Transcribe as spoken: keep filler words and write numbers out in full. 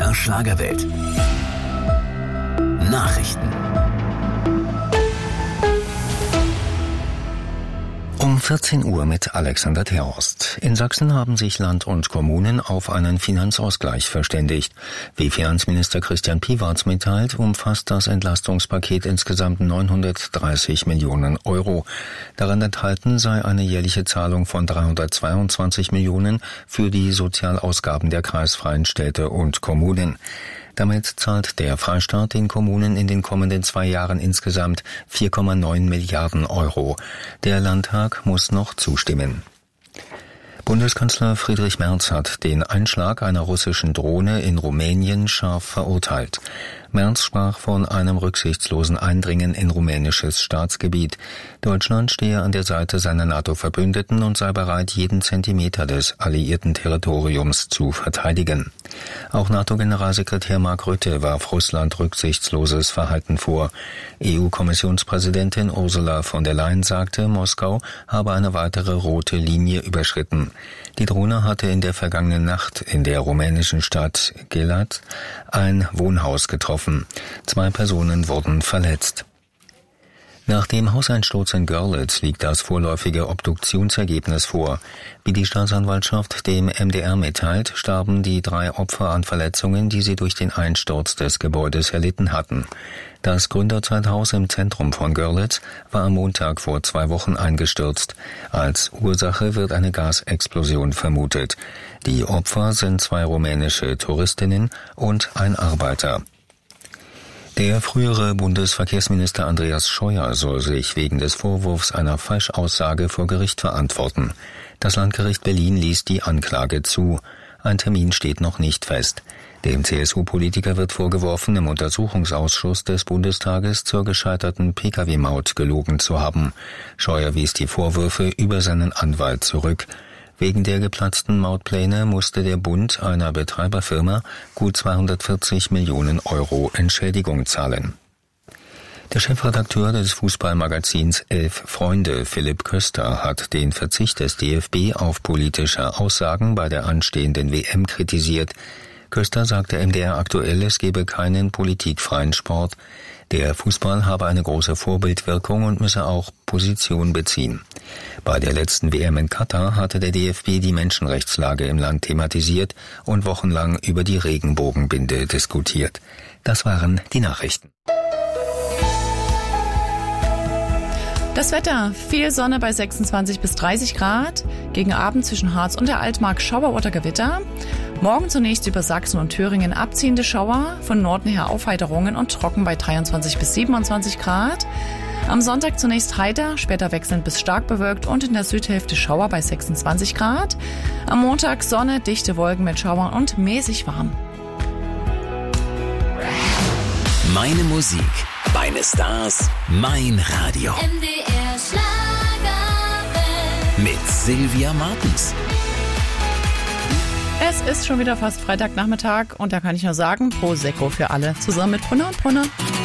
der Schlagerwelt. Nachrichten. Um vierzehn Uhr mit Alexander Terhorst. In Sachsen haben sich Land und Kommunen auf einen Finanzausgleich verständigt. Wie Finanzminister Christian Piwarz mitteilt, umfasst das Entlastungspaket insgesamt neunhundertdreißig Millionen Euro. Daran enthalten sei eine jährliche Zahlung von dreihundertzweiundzwanzig Millionen für die Sozialausgaben der kreisfreien Städte und Kommunen. Damit zahlt der Freistaat den Kommunen in den kommenden zwei Jahren insgesamt vier Komma neun Milliarden Euro. Der Landtag muss noch zustimmen. Bundeskanzler Friedrich Merz hat den Einschlag einer russischen Drohne in Rumänien scharf verurteilt. Merz sprach von einem rücksichtslosen Eindringen in rumänisches Staatsgebiet. Deutschland stehe an der Seite seiner NATO-Verbündeten und sei bereit, jeden Zentimeter des alliierten Territoriums zu verteidigen. Auch NATO-Generalsekretär Mark Rutte warf Russland rücksichtsloses Verhalten vor. E U-Kommissionspräsidentin Ursula von der Leyen sagte, Moskau habe eine weitere rote Linie überschritten. Die Drohne hatte in der vergangenen Nacht in der rumänischen Stadt Galați ein Wohnhaus getroffen. Zwei Personen wurden verletzt. Nach dem Hauseinsturz in Görlitz liegt das vorläufige Obduktionsergebnis vor. Wie die Staatsanwaltschaft dem M D R mitteilt, starben die drei Opfer an Verletzungen, die sie durch den Einsturz des Gebäudes erlitten hatten. Das Gründerzeithaus im Zentrum von Görlitz war am Montag vor zwei Wochen eingestürzt. Als Ursache wird eine Gasexplosion vermutet. Die Opfer sind zwei rumänische Touristinnen und ein Arbeiter. Der frühere Bundesverkehrsminister Andreas Scheuer soll sich wegen des Vorwurfs einer Falschaussage vor Gericht verantworten. Das Landgericht Berlin ließ die Anklage zu. Ein Termin steht noch nicht fest. Dem C S U-Politiker wird vorgeworfen, im Untersuchungsausschuss des Bundestages zur gescheiterten P K W-Maut gelogen zu haben. Scheuer wies die Vorwürfe über seinen Anwalt zurück. Wegen der geplatzten Mautpläne musste der Bund einer Betreiberfirma gut zweihundertvierzig Millionen Euro Entschädigung zahlen. Der Chefredakteur des Fußballmagazins Elf Freunde, Philipp Köster, hat den Verzicht des D F B auf politische Aussagen bei der anstehenden W M kritisiert. Köster sagte M D R aktuell, es gebe keinen politikfreien Sport. Der Fußball habe eine große Vorbildwirkung und müsse auch Position beziehen. Bei der letzten W M in Katar hatte der D F B die Menschenrechtslage im Land thematisiert und wochenlang über die Regenbogenbinde diskutiert. Das waren die Nachrichten. Das Wetter, viel Sonne bei sechsundzwanzig bis dreißig Grad, gegen Abend zwischen Harz und der Altmark Schauer oder Gewitter. Morgen zunächst über Sachsen und Thüringen abziehende Schauer, von Norden her Aufheiterungen und trocken bei dreiundzwanzig bis siebenundzwanzig Grad. Am Sonntag zunächst heiter, später wechselnd bis stark bewölkt und in der Südhälfte Schauer bei sechsundzwanzig Grad. Am Montag Sonne, dichte Wolken mit Schauern und mäßig warm. Meine Musik, meine Stars, mein Radio. M D R Schlagerwelt. Mit Sylvia Martens. Es ist schon wieder fast Freitagnachmittag und da kann ich nur sagen, Prosecco für alle, zusammen mit Brunner und Brunner.